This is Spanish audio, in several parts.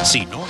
Sí, ¿no?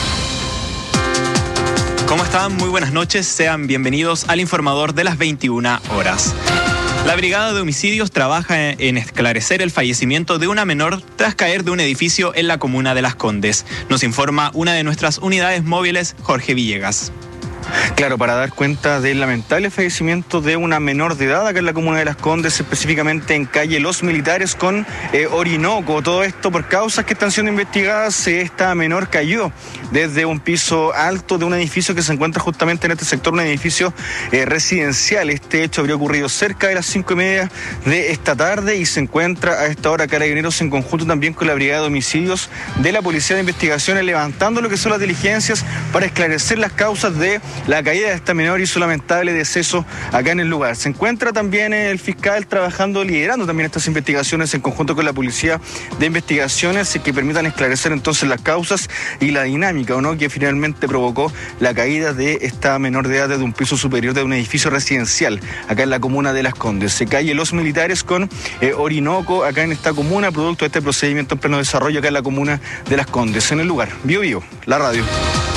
¿Cómo están? Muy buenas noches. Sean bienvenidos al Informador de las 21 horas. La Brigada de Homicidios trabaja en esclarecer el fallecimiento de una menor tras caer de un edificio en la comuna de Las Condes. Nos informa una de nuestras unidades móviles, Jorge Villegas. Claro, para dar cuenta del lamentable fallecimiento de una menor de edad acá en la comuna de Las Condes, específicamente en calle Los Militares con Orinoco. Todo esto por causas que están siendo investigadas. Esta menor cayó desde un piso alto de un edificio que se encuentra justamente en este sector, un edificio residencial. Este hecho habría ocurrido cerca de las 5:30 de esta tarde y se encuentra a esta hora Carabineros en conjunto también con la Brigada de Homicidios de la Policía de Investigaciones, levantando lo que son las diligencias para esclarecer las causas de la caída de esta menor y su lamentable deceso acá en el lugar. Se encuentra también el fiscal liderando también estas investigaciones en conjunto con la Policía de Investigaciones que permitan esclarecer entonces las causas y la dinámica, ¿o no?, que finalmente provocó la caída de esta menor de edad desde un piso superior de un edificio residencial acá en la comuna de Las Condes. Se calle Los Militares con Orinoco acá en esta comuna, producto de este procedimiento en pleno desarrollo acá en la comuna de Las Condes. En el lugar, Bio, la radio.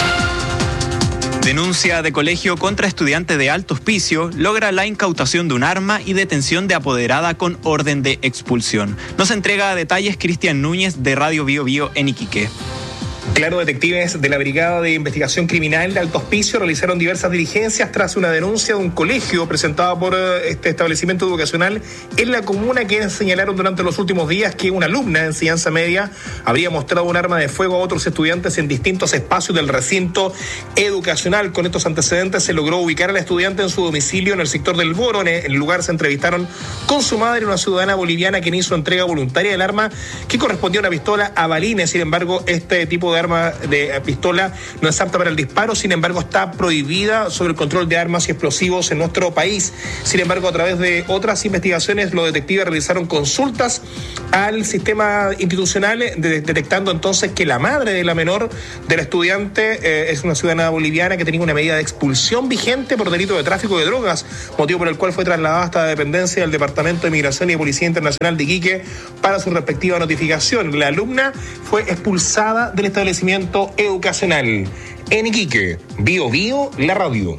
Denuncia de colegio contra estudiante de alto hospicio logra la incautación de un arma y detención de apoderada con orden de expulsión. Nos entrega detalles Cristian Núñez de Radio Bio en Iquique. Claro, detectives de la Brigada de Investigación Criminal de Alto Hospicio realizaron diversas diligencias tras una denuncia de un colegio presentada por este establecimiento educacional en la comuna, que señalaron durante los últimos días que una alumna de enseñanza media habría mostrado un arma de fuego a otros estudiantes en distintos espacios del recinto educacional. Con estos antecedentes se logró ubicar a la estudiante en su domicilio en el sector del Boro. En el lugar se entrevistaron con su madre, una ciudadana boliviana, quien hizo entrega voluntaria del arma que correspondía a una pistola a balines. Sin embargo, este tipo de arma de pistola no es apta para el disparo, sin embargo está prohibida sobre el control de armas y explosivos en nuestro país. Sin embargo, a través de otras investigaciones, los detectives realizaron consultas al sistema institucional, detectando entonces que la madre de la menor de la estudiante es una ciudadana boliviana que tenía una medida de expulsión vigente por delito de tráfico de drogas, motivo por el cual fue trasladada hasta la dependencia del Departamento de Migración y de Policía Internacional de Iquique para su respectiva notificación. La alumna fue expulsada del establecimiento educacional. En Iquique, Bio, la radio.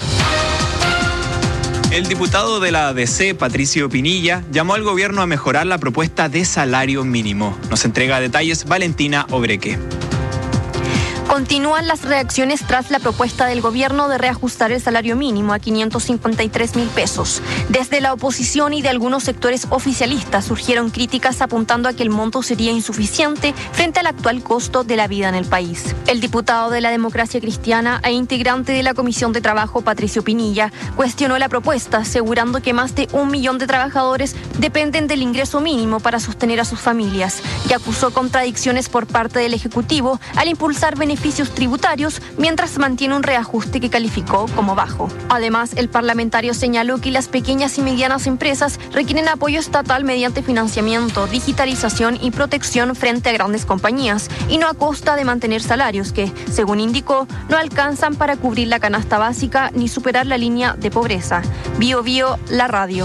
El diputado de la ADC, Patricio Pinilla, llamó al gobierno a mejorar la propuesta de salario mínimo. Nos entrega detalles Valentina Obreque. Continúan las reacciones tras la propuesta del gobierno de reajustar el salario mínimo a 553.000 pesos. Desde la oposición y de algunos sectores oficialistas surgieron críticas apuntando a que el monto sería insuficiente frente al actual costo de la vida en el país. El diputado de la Democracia Cristiana e integrante de la Comisión de Trabajo, Patricio Pinilla, cuestionó la propuesta, asegurando que más de 1 millón de trabajadores dependen del ingreso mínimo para sostener a sus familias, y acusó contradicciones por parte del Ejecutivo al impulsar beneficios tributarios mientras mantiene un reajuste que calificó como bajo. Además, el parlamentario señaló que las pequeñas y medianas empresas requieren apoyo estatal mediante financiamiento, digitalización y protección frente a grandes compañías, y no a costa de mantener salarios que, según indicó, no alcanzan para cubrir la canasta básica ni superar la línea de pobreza. Bio, la radio.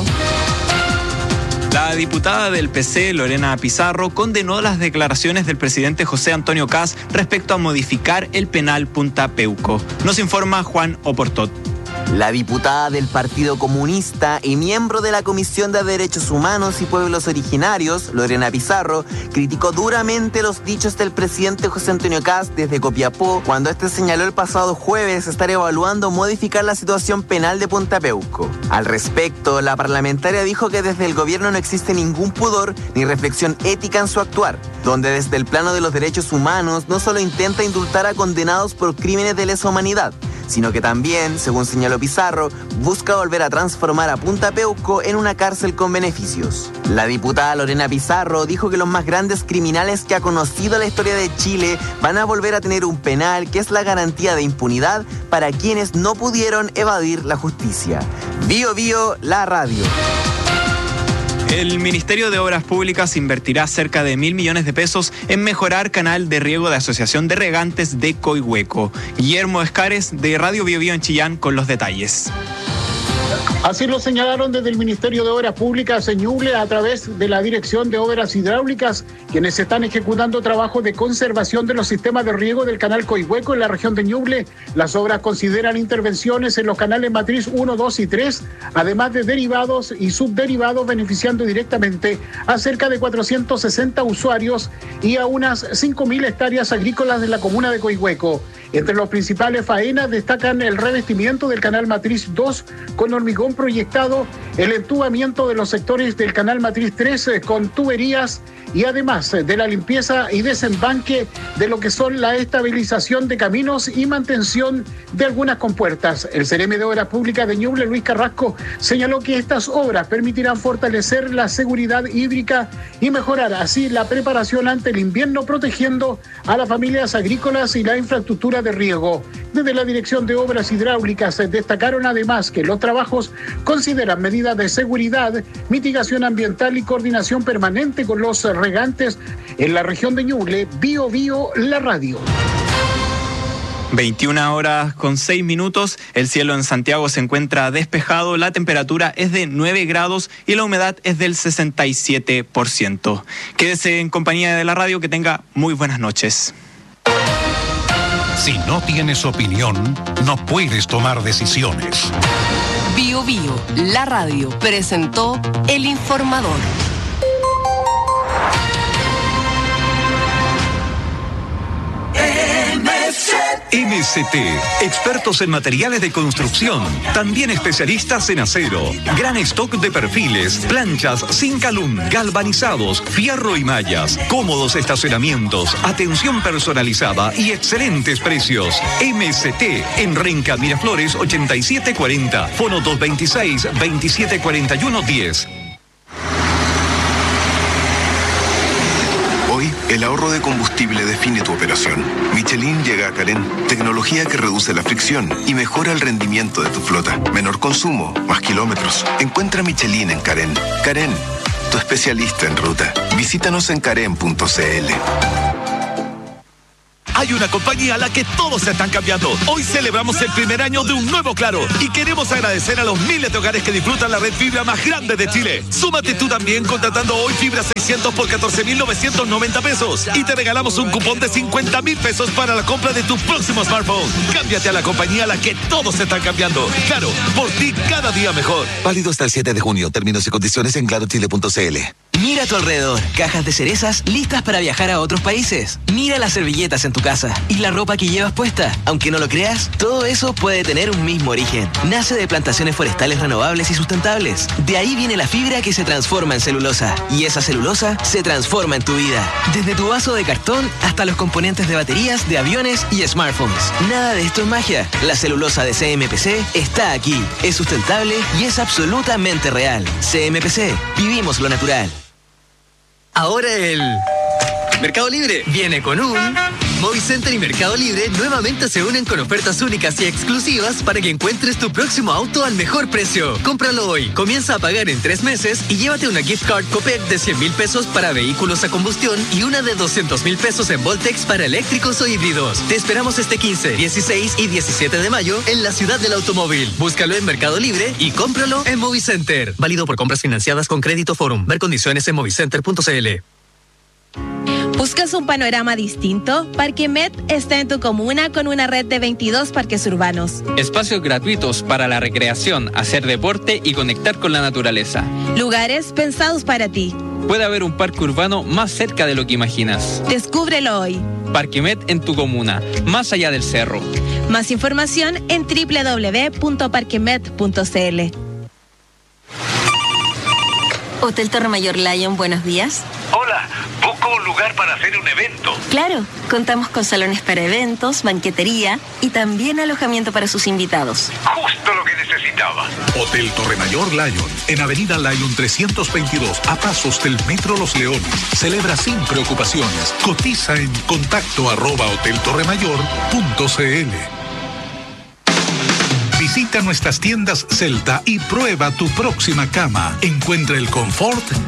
La diputada del PC, Lorena Pizarro, condenó las declaraciones del presidente José Antonio Kast respecto a modificar el penal Punta Peuco. Nos informa Juan Oportot. La diputada del Partido Comunista y miembro de la Comisión de Derechos Humanos y Pueblos Originarios, Lorena Pizarro, criticó duramente los dichos del presidente José Antonio Kast desde Copiapó, cuando este señaló el pasado jueves estar evaluando modificar la situación penal de Punta Peuco. Al respecto, la parlamentaria dijo que desde el gobierno no existe ningún pudor ni reflexión ética en su actuar, donde desde el plano de los derechos humanos no solo intenta indultar a condenados por crímenes de lesa humanidad, sino que también, según señaló Pizarro, busca volver a transformar a Punta Peuco en una cárcel con beneficios. La diputada Lorena Pizarro dijo que los más grandes criminales que ha conocido la historia de Chile van a volver a tener un penal que es la garantía de impunidad para quienes no pudieron evadir la justicia. Bio, la radio. El Ministerio de Obras Públicas invertirá cerca de 1.000 millones de pesos en mejorar canal de riego de Asociación de Regantes de Coihueco. Guillermo Escares de Radio Bio en Chillán con los detalles. Así lo señalaron desde el Ministerio de Obras Públicas en Ñuble a través de la Dirección de Obras Hidráulicas, quienes están ejecutando trabajos de conservación de los sistemas de riego del canal Coihueco en la región de Ñuble. Las obras consideran intervenciones en los canales matriz 1, 2 y 3, además de derivados y subderivados, beneficiando directamente a cerca de 460 usuarios y a unas 5.000 hectáreas agrícolas de la comuna de Coihueco. Entre los principales faenas destacan el revestimiento del canal matriz 2 con hormigón proyectado, el entubamiento de los sectores del canal matriz 3 con tuberías y además de la limpieza y desembanque de lo que son la estabilización de caminos y mantención de algunas compuertas. El CRM de Obras Públicas de Ñuble, Luis Carrasco, señaló que estas obras permitirán fortalecer la seguridad hídrica y mejorar así la preparación ante el invierno, protegiendo a las familias agrícolas y la infraestructura de riego. Desde la Dirección de Obras Hidráulicas destacaron además que los trabajos consideran medidas de seguridad, mitigación ambiental y coordinación permanente con los regantes en la región de Ñuble. Bio Bio, la radio. 21 horas con 6 minutos, el cielo en Santiago se encuentra despejado, la temperatura es de 9 grados y la humedad es del 67%. Quédese en compañía de la radio, que tenga muy buenas noches. Si no tienes opinión, no puedes tomar decisiones. Bio Bio, la radio, presentó El Informador. MST, expertos en materiales de construcción, también especialistas en acero, gran stock de perfiles, planchas, zinc alum, galvanizados, fierro y mallas, cómodos estacionamientos, atención personalizada y excelentes precios. MST en Renca Miraflores 8740, fono 226-2741-10. Hoy, el ahorro de combustible define tu operación. Michelin llega a Carén, tecnología que reduce la fricción y mejora el rendimiento de tu flota. Menor consumo, más kilómetros. Encuentra Michelin en Carén. Carén, tu especialista en ruta. Visítanos en carén.cl. Hay una compañía a la que todos se están cambiando. Hoy celebramos el primer año de un nuevo Claro y queremos agradecer a los miles de hogares que disfrutan la red fibra más grande de Chile. Súmate tú también contratando hoy fibra 600 por 14.990 pesos y te regalamos un cupón de 50.000 pesos para la compra de tu próximo smartphone. Cámbiate a la compañía a la que todos se están cambiando. Claro, por ti cada día mejor. Válido hasta el 7 de junio. Términos y condiciones en clarochile.cl. Mira a tu alrededor, cajas de cerezas listas para viajar a otros países. Mira las servilletas en tu casa y la ropa que llevas puesta. Aunque no lo creas, todo eso puede tener un mismo origen. Nace de plantaciones forestales renovables y sustentables. De ahí viene la fibra que se transforma en celulosa. Y esa celulosa se transforma en tu vida. Desde tu vaso de cartón hasta los componentes de baterías, de aviones y smartphones. Nada de esto es magia. La celulosa de CMPC está aquí. Es sustentable y es absolutamente real. CMPC, vivimos lo natural. Ahora el Mercado Libre viene con un Movicenter y Mercado Libre nuevamente se unen con ofertas únicas y exclusivas para que encuentres tu próximo auto al mejor precio. Cómpralo hoy, comienza a pagar en 3 meses y llévate una gift card Copec de 100.000 pesos para vehículos a combustión y una de 200.000 pesos en Voltex para eléctricos o híbridos. Te esperamos este 15, 16 y 17 de mayo en la ciudad del automóvil. Búscalo en Mercado Libre y cómpralo en Movicenter. Válido por compras financiadas con Crédito Forum. Ver condiciones en movicenter.cl. ¿Buscas un panorama distinto? Parque Met está en tu comuna con una red de 22 parques urbanos. Espacios gratuitos para la recreación, hacer deporte y conectar con la naturaleza. Lugares pensados para ti. Puede haber un parque urbano más cerca de lo que imaginas. Descúbrelo hoy. Parque Met en tu comuna, más allá del cerro. Más información en www.parquemet.cl. Hotel Torre Mayor Lion, buenos días. Hola, busco un lugar para hacer un evento. Claro, contamos con salones para eventos, banquetería y también alojamiento para sus invitados. Justo lo que necesitaba. Hotel Torre Mayor Lion, en Avenida Lion 322, a pasos del Metro Los Leones. Celebra sin preocupaciones. Cotiza en contacto@hoteltorremayor.cl. Visita nuestras tiendas Celta y prueba tu próxima cama. Encuentra el confort